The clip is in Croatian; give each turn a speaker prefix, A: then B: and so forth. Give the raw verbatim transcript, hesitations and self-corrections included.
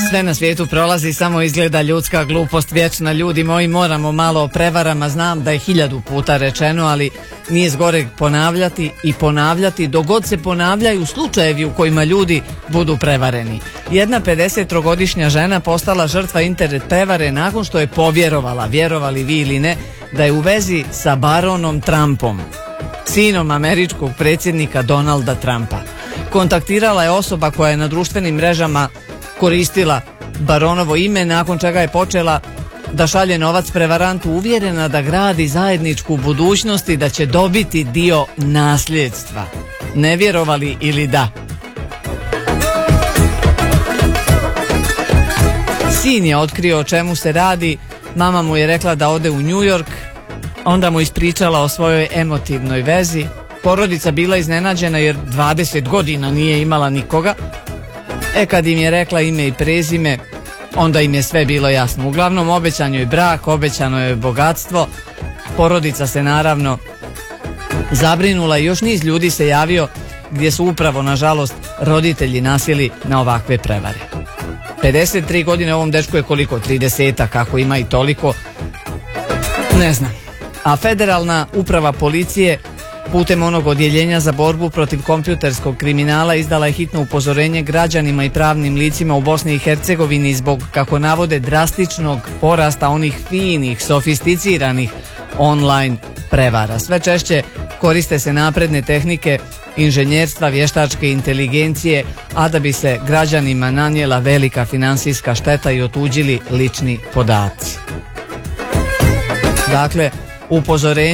A: Sve na svijetu prolazi, samo izgleda ljudska glupost vječna. Ljudi moji, moramo malo o prevarama. Znam da je hiljadu puta rečeno, ali nije zgoreg ponavljati i ponavljati dok god se ponavljaju slučajevi u kojima ljudi budu prevareni. Jedna pedesettrogodišnja žena postala žrtva internet prevare nakon što je povjerovala, vjerovali vi ili ne, da je u vezi sa baronom Trumpom, sinom američkog predsjednika Donalda Trumpa. Kontaktirala je osoba koja je na društvenim mrežama koristila baronovo ime, nakon čega je počela da šalje novac prevarantu, uvjerena da gradi zajedničku budućnost i da će dobiti dio nasljedstva. Ne vjerovali ili da? Sin je otkrio o čemu se radi, mama mu je rekla da ode u New York, onda mu ispričala o svojoj emotivnoj vezi. Porodica bila iznenađena jer dvadeset godina nije imala nikoga. E kad im je rekla ime i prezime, onda im je sve bilo jasno. Uglavnom obećan joj brak, obećano je bogatstvo. Porodica se naravno zabrinula i još niz ljudi se javio gdje su upravo, nažalost, roditelji nasjeli na ovakve prevare. pedeset tri godine ovom dečku je koliko? trideset, kako ima i toliko? Ne znam. A federalna uprava policije putem onog odjeljenja za borbu protiv kompjuterskog kriminala izdala je hitno upozorenje građanima i pravnim licima u Bosni i Hercegovini zbog, kako navode, drastičnog porasta onih finih, sofisticiranih online prevara. Sve češće koriste se napredne tehnike inženjerstva, vještačke inteligencije, a da bi se građanima nanijela velika finansijska šteta i otuđili lični podaci. Dakle, upozorenje